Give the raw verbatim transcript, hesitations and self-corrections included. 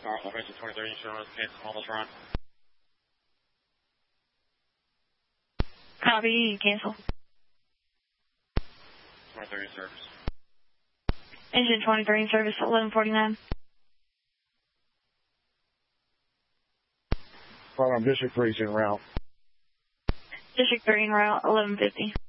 Alright, location twenty-three, insurance, cancel, almost run. Copy, cancel. twenty-three in service. Engine twenty-three in service, eleven forty-nine. Hold on, District three's en route. District three en route, eleven fifty.